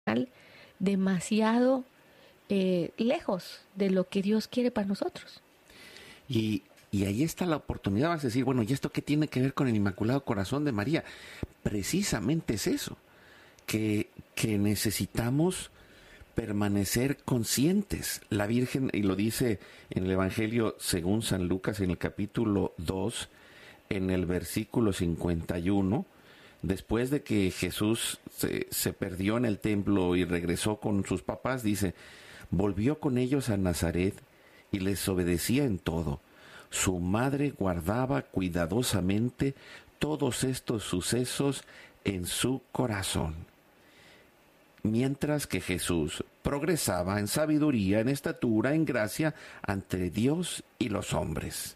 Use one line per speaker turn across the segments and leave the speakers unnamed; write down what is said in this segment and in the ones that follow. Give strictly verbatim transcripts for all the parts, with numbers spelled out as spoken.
demasiado eh, lejos de lo que Dios quiere para nosotros.
Y, y ahí está la oportunidad, vas a decir, bueno, ¿y esto qué tiene que ver con el Inmaculado Corazón de María? Precisamente es eso, que, que necesitamos permanecer conscientes. La Virgen, y lo dice en el Evangelio según San Lucas, en el capítulo dos, en el versículo cincuenta y uno, después de que Jesús se, se perdió en el templo y regresó con sus papás, dice, volvió con ellos a Nazaret y les obedecía en todo. Su madre guardaba cuidadosamente todos estos sucesos en su corazón. Mientras que Jesús progresaba en sabiduría, en estatura, en gracia ante Dios y los hombres.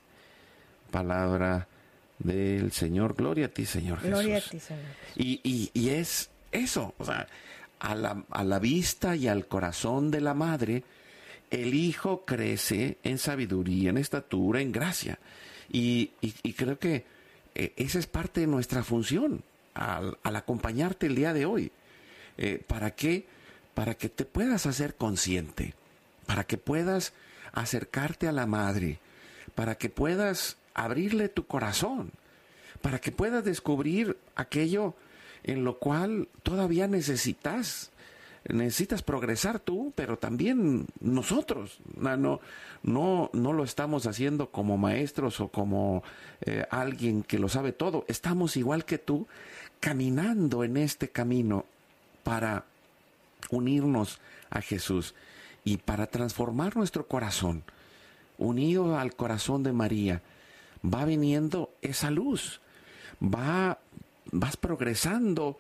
Palabra del Señor. Gloria a ti, Señor Jesús.
Gloria a ti, Señor.
Y, y, y es eso, o sea, a la, a la vista y al corazón de la madre, el hijo crece en sabiduría, en estatura, en gracia. Y, y, y creo que eh, esa es parte de nuestra función al, al acompañarte el día de hoy. Eh, ¿Para qué? Para que te puedas hacer consciente, para que puedas acercarte a la madre, para que puedas abrirle tu corazón, para que puedas descubrir aquello en lo cual todavía necesitas, necesitas progresar tú, pero también nosotros. No, no, no, no lo estamos haciendo como maestros o como eh, alguien que lo sabe todo. Estamos igual que tú, caminando en este camino para unirnos a Jesús y para transformar nuestro corazón, unido al corazón de María. Va viniendo esa luz, va, vas progresando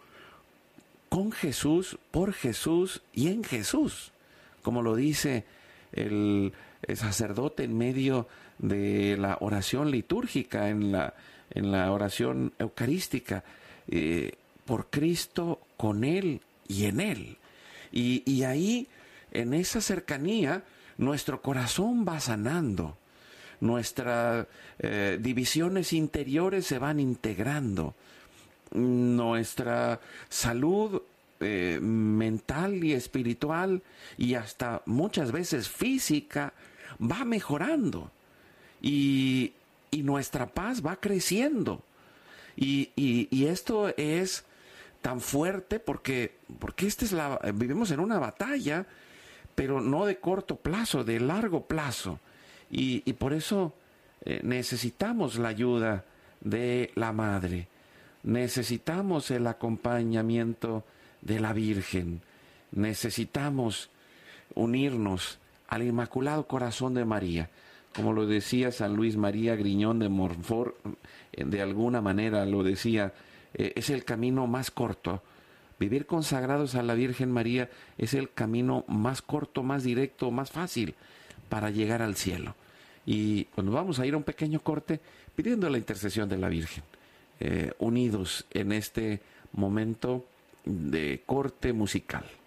con Jesús, por Jesús y en Jesús, como lo dice el, el sacerdote en medio de la oración litúrgica, en la, en la oración eucarística, eh, por Cristo, con Él y en Él. Y, y ahí, en esa cercanía, nuestro corazón va sanando. Nuestras eh, divisiones interiores se van integrando. Nuestra salud eh, mental y espiritual y hasta muchas veces física va mejorando. Y, y nuestra paz va creciendo. Y, y, y esto es tan fuerte porque, porque esta es la, vivimos en una batalla, pero no de corto plazo, de largo plazo. Y, y por eso eh, necesitamos la ayuda de la Madre, necesitamos el acompañamiento de la Virgen, necesitamos unirnos al Inmaculado Corazón de María. Como lo decía San Luis María Griñón de Montfort, de alguna manera lo decía, eh, es el camino más corto. Vivir consagrados a la Virgen María es el camino más corto, más directo, más fácil para llegar al cielo. Y bueno, vamos a ir a un pequeño corte pidiendo la intercesión de la Virgen, eh, unidos en este momento de corte musical.